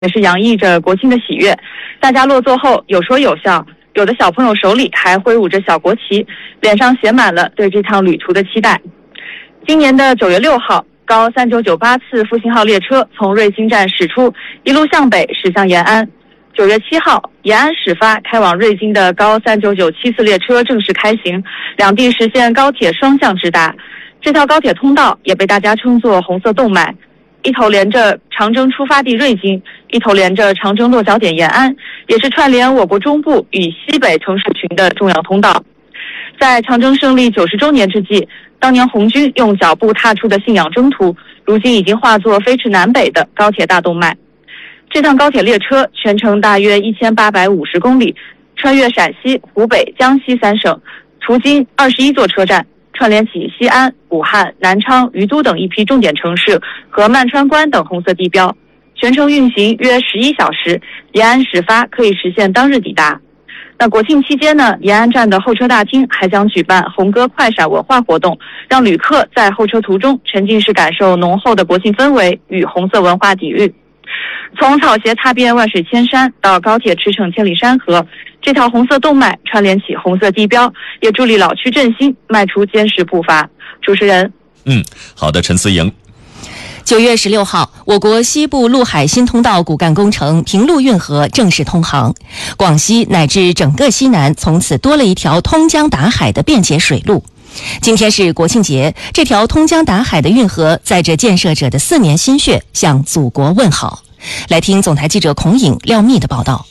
也是洋溢着国庆的喜悦。大家落座后有说有笑，有的小朋友手里还挥舞着小国旗，脸上写满了对这趟旅途的期待。今年的9月6号，高3998次复兴号列车从瑞金站驶出，一路向北驶向延安。9月7号，延安始发开往瑞金的高3997次列车正式开行，两地实现高铁双向直达。这条高铁通道也被大家称作红色动脉，一头连着长征出发地瑞金，一头连着长征落脚点延安，也是串联我国中部与西北城市群的重要通道。在长征胜利90周年之际，当年红军用脚步踏出的信仰征途，如今已经化作飞驰南北的高铁大动脉。这趟高铁列车全程大约1850公里，穿越陕西、湖北、江西3省，途经21座车站，串联起西安、武汉、南昌、于都等一批重点城市和曼川关等红色地标。全程运行约11小时，延安始发可以实现当日抵达。那国庆期间呢，延安站的候车大厅还将举办红歌快闪文化活动，让旅客在候车途中沉浸式感受浓厚的国庆氛围与红色文化底蕴。从草鞋踏遍万水千山到高铁驰骋千里山河，这条红色动脉串联起红色地标，也助力老区振兴迈出坚实步伐。主持人， 好的，陈思莹。 9月16号，我国西部陆海新通道骨干工程平陆运河正式通航，广西乃至整个西南从此多了一条通江达海的便捷水路。今天是国庆节，这条通江达海的运河载着建设者的4年心血，向祖国问好。来听总台记者孔颖、廖密的报道。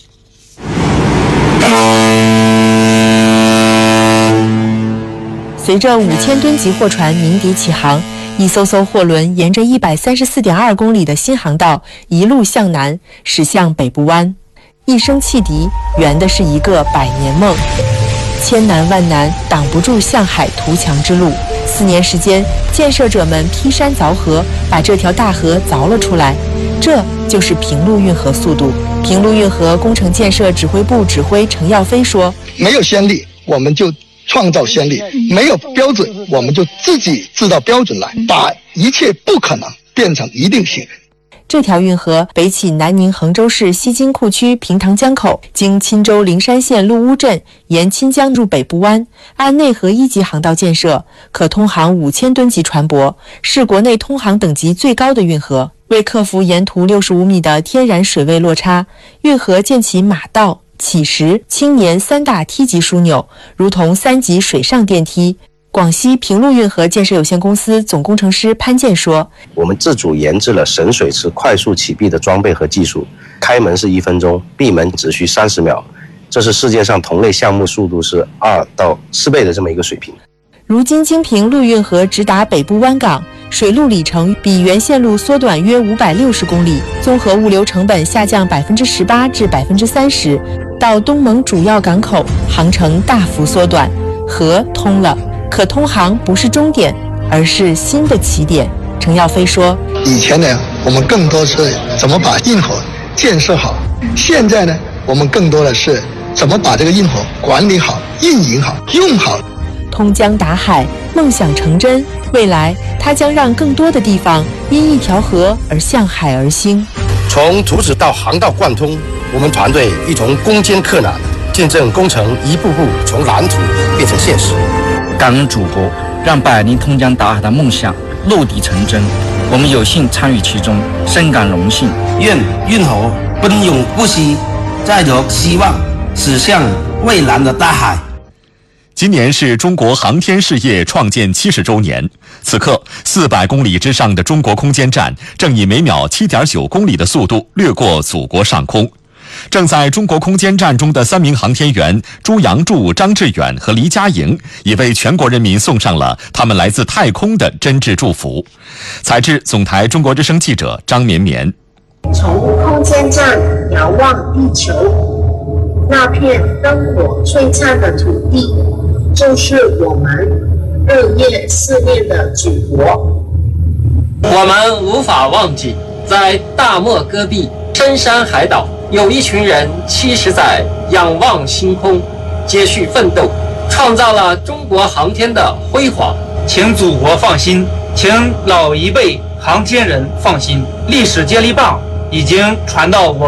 随着5000吨级货船鸣笛起航，一艘艘货轮沿着134.2公里的新航道一路向南，驶向北部湾。一声汽笛，圆的是一个100年梦。千难万难挡不住向海图强之路。4年时间，建设者们劈山凿河，把这条大河凿了出来。这就是平陆运河速度。平陆运河工程建设指挥部指挥程耀飞说：“ 没有先例，我们就创造先例；没有标准，我们就自己制造标准来，把一切不可能变成一定性。” 这条运河北起南宁衡州市西津库区平塘江口，经钦州灵山县陆乌镇，沿钦江入北部湾，按内河1级航道建设，可通航5000吨级船舶，是国内通航等级最高的运河。为克服沿途65米的天然水位落差，运河建起马道、起石、青年3大梯级枢纽，如同3级水上电梯。广西平陆运河建设有限公司总工程师潘建说：“ 我们自主研制了神水池快速启闭的装备和技术，开门是1分钟，闭门只需30秒，这是世界上同类项目速度是2到4倍的这么一个水平。” 如今京平陆运河直达北部湾港，水路里程比原线路缩短约560公里，综合物流成本下降18%至30%，到东盟主要港口航程大幅缩短，河通了。可通航不是终点，而是新的起点。程耀飞说：“ 以前呢，我们更多是怎么把运河建设好；现在呢，我们更多的是怎么把这个运河管理好、运营好、用好。” 通江达海，梦想成真。未来，它将让更多的地方因一条河而向海而兴。 从图纸到航道贯通，我们团队一同攻坚克难，见证工程一步步从蓝图变成现实。 感恩祖国，让百里通江达海的梦想落地成真。我们有幸参与其中，深感荣幸。 愿运河奔涌不息，载着希望驶向蔚蓝的大海。 今年是中国航天事业创建70周年，此刻400公里之上的中国空间站正以每秒7.9公里的速度掠过祖国上空。正在中国空间站中的3名航天员朱杨柱、张志远和黎佳莹，也为全国人民送上了他们来自太空的真挚祝福。采制总台中国之声记者张绵绵。 从空间站遥望地球，那片灯火璀璨的土地，就是我们日夜思念的祖国。 我们无法忘记，在大漠戈壁、深山海岛，有一群人70载仰望星空，接续奋斗，创造了中国航天的辉煌。 请祖国放心，请老一辈航天人放心，历史接力棒已经传到我